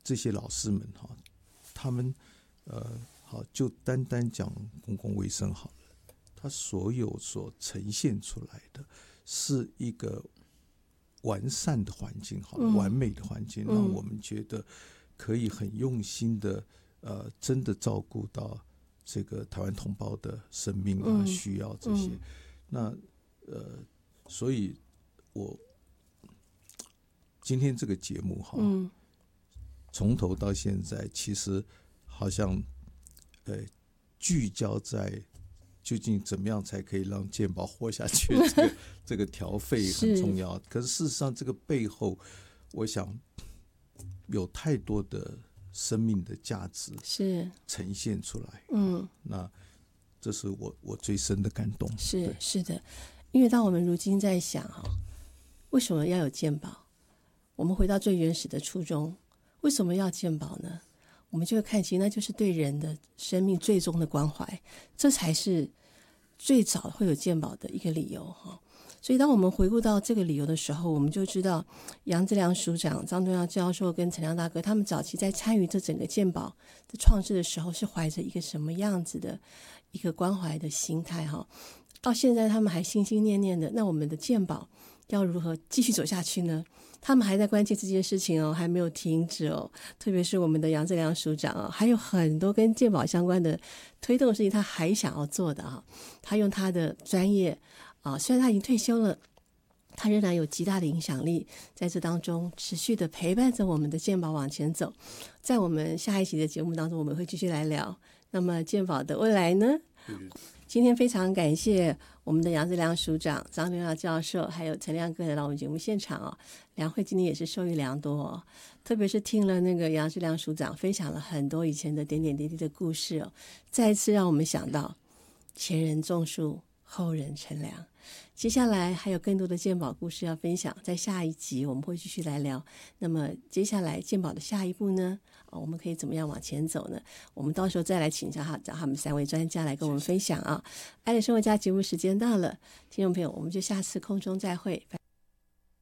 这些老师们他们好，就单单讲公共卫生好了，他所有所呈现出来的是一个完善的环境，好了，完美的环境，让我们觉得可以很用心的真的照顾到这个台湾同胞的生命啊，需要这些。那所以我今天这个节目从头到现在其实好像聚焦在究竟怎么样才可以让健保活下去，这个调费很重要。可是事实上这个背后我想有太多的生命的价值是呈现出来。那这是我最深的感动。 是的，因为当我们如今在想为什么要有健保，我们回到最原始的初衷，为什么要健保呢？我们就会看清，那就是对人的生命最终的关怀，这才是最早会有健保的一个理由。所以当我们回顾到这个理由的时候，我们就知道杨志良署长、张敦耀教授跟陈亮大哥他们早期在参与这整个健保的创制的时候，是怀着一个什么样子的一个关怀的心态。到现在他们还心心念念的，那我们的健保要如何继续走下去呢？他们还在关切这件事情还没有停止特别是我们的杨志良署长还有很多跟健保相关的推动的事情他还想要做的他用他的专业虽然他已经退休了，他仍然有极大的影响力，在这当中持续的陪伴着我们的健保往前走。在我们下一期的节目当中，我们会继续来聊那么健保的未来呢？今天非常感谢我们的杨志良署长、张敦耀教授还有陈亮哥来到我们节目现场两会今天也是受益良多特别是听了那个杨志良署长分享了很多以前的点点滴滴的故事再一次让我们想到前人种树，后人乘凉。接下来还有更多的健保故事要分享，在下一集我们会继续来聊。那么接下来健保的下一步呢？我们可以怎么样往前走呢？我们到时候再来请教他们3位专家来跟我们分享爱的生活家节目时间到了，听众朋友，我们就下次空中再会。